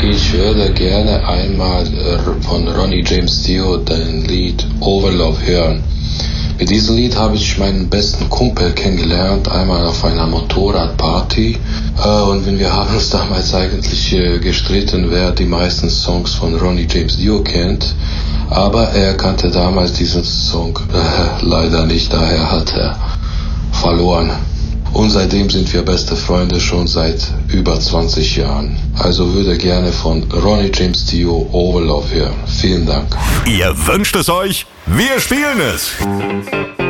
Ich würde gerne einmal von Ronnie James Dio den Lied Overlove hören. Mit diesem Lied habe ich meinen besten Kumpel kennengelernt, einmal auf einer Motorradparty. Und wir haben uns damals eigentlich gestritten, wer die meisten Songs von Ronnie James Dio kennt. Aber er kannte damals diesen Song leider nicht, daher hat er verloren. Und seitdem sind wir beste Freunde schon seit über 20 Jahren. Also würde gerne von Ronnie James Dio Overlove hören. Vielen Dank. Ihr wünscht es euch, wir spielen es.